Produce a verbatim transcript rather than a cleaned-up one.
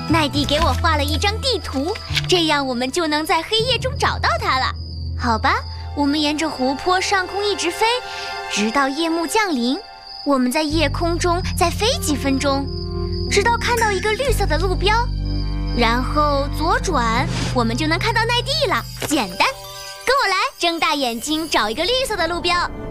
奈地给我画了一张地图，这样我们就能在黑夜中找到它了。好吧，我们沿着湖泊上空一直飞，直到夜幕降临。我们在夜空中再飞几分钟，直到看到一个绿色的路标，然后左转，我们就能看到奈地了。简单，跟我来，睁大眼睛找一个绿色的路标。